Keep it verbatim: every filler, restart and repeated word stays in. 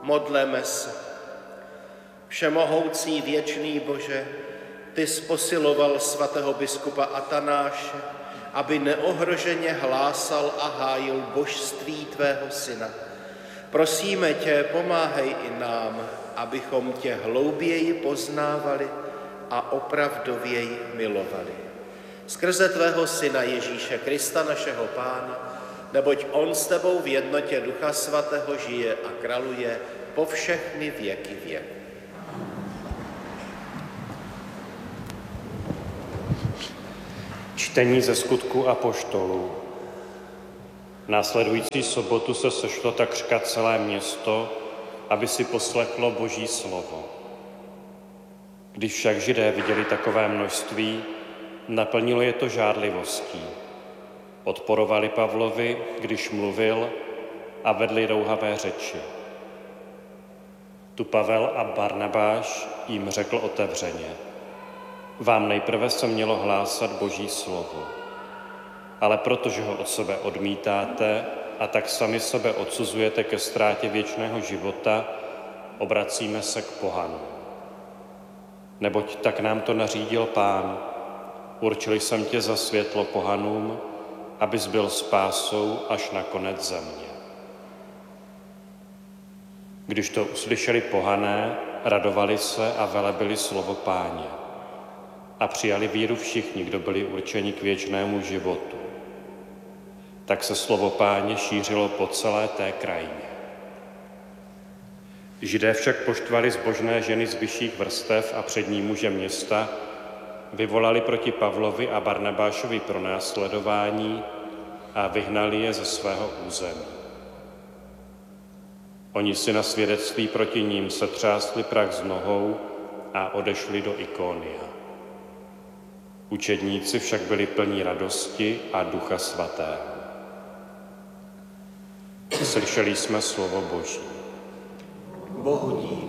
Modleme se. Všemohoucí věčný Bože, ty jsi posiloval svatého biskupa Atanáše, aby neohroženě hlásal a hájil božství tvého syna. Prosíme tě, pomáhej i nám, abychom tě hlouběji poznávali a opravdověji milovali. Skrze tvého syna Ježíše Krista, našeho Pána, neboť on s tebou v jednotě Ducha Svatého žije a králuje po všechny věky věků. Čtení ze Skutků apoštolů. Následující sobotu se sešlo takřka celé město, aby si poslechlo Boží slovo. Když však Židé viděli takové množství, naplnilo je to žádlivostí. Odporovali Pavlovi, když mluvil, a vedli rouhavé řeči. Tu Pavel a Barnabáš jim řekl otevřeně: Vám nejprve se mělo hlásat Boží slovo, ale protože ho od sebe odmítáte a tak sami sebe odsuzujete ke ztrátě věčného života, obracíme se k pohanům. Neboť tak nám to nařídil Pán: Určil jsem tě za světlo pohanům, abys byl spásou až na konec země. Když to uslyšeli pohané, radovali se a velebili slovo Páně. A přijali víru všichni, kdo byli určeni k věčnému životu. Tak se slovo Páně šířilo po celé té krajině. Židé však poštvali zbožné ženy z vyšších vrstev a přední muže města, vyvolali proti Pavlovi a Barnabášovi pronásledování a vyhnali je ze svého území. Oni si na svědectví proti ním setřásli prach z nohou a odešli do Ikonia. Učedníci však byli plní radosti a Ducha Svatého. Slyšeli jsme slovo Boží. Bohu dík.